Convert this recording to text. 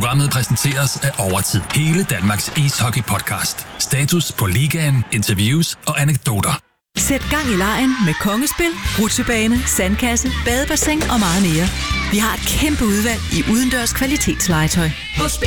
Programmet præsenteres af Overtid. Hele Danmarks ishockey-podcast. Status på ligaen, interviews og anekdoter. Sæt gang i legen med kongespil, rutsjebane, sandkasse, badebassin og meget mere. Vi har et kæmpe udvalg i udendørs kvalitetslegetøj.